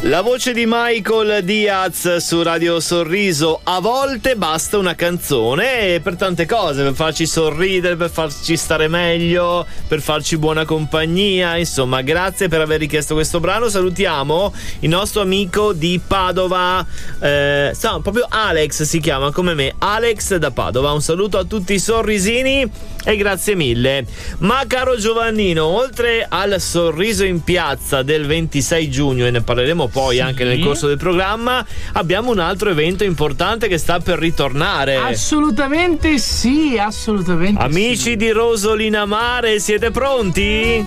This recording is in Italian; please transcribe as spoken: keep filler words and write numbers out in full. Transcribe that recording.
La voce di Michael Diaz su Radio Sorriso. A volte basta una canzone e per tante cose, per farci sorridere, per farci stare meglio, per farci buona compagnia. Insomma, grazie per aver richiesto questo brano. Salutiamo il nostro amico di Padova, eh, no, proprio Alex si chiama come me, Alex da Padova. Un saluto a tutti i sorrisini e grazie mille. Ma caro Giovannino, oltre al sorriso in piazza del ventisei giugno, e ne parleremo poi sì. anche nel corso del programma, abbiamo un altro evento importante che sta per ritornare. Assolutamente sì, assolutamente Amici sì. di Rosolina Mare, siete pronti?